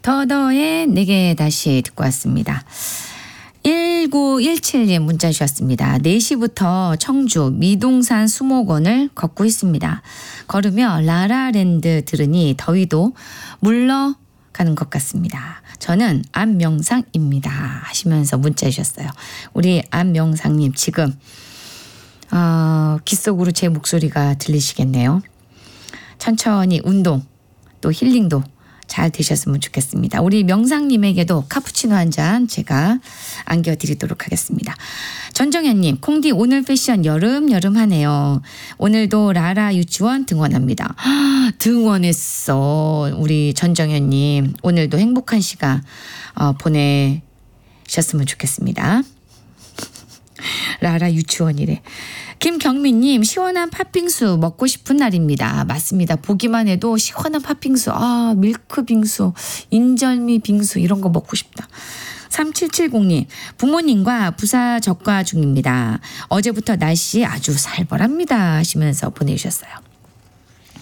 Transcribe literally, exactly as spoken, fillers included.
더더의 내게 다시 듣고 왔습니다. 일구일칠 님 문자 주셨습니다. 네 시부터 청주 미동산 수목원을 걷고 있습니다. 걸으며 라라랜드 들으니 더위도 물러가는 것 같습니다. 저는 안명상입니다 하시면서 문자 주셨어요. 우리 안명상님 지금 어, 귀 속으로 제 목소리가 들리시겠네요. 천천히 운동 또 힐링도 잘 되셨으면 좋겠습니다. 우리 명상님에게도 카푸치노 한 잔 제가 안겨드리도록 하겠습니다. 전정현님, 콩디 오늘 패션 여름 여름하네요. 오늘도 라라 유치원 등원합니다. 아, 등원했어. 우리 전정현님 오늘도 행복한 시간 어, 보내셨으면 좋겠습니다. 라라 유치원이래. 김경민님, 시원한 팥빙수 먹고 싶은 날입니다. 맞습니다. 보기만 해도 시원한 팥빙수, 아 밀크 빙수, 인절미 빙수 이런 거 먹고 싶다. 삼칠칠공 님, 부모님과 부사 적과 중입니다. 어제부터 날씨 아주 살벌합니다 하시면서 보내주셨어요.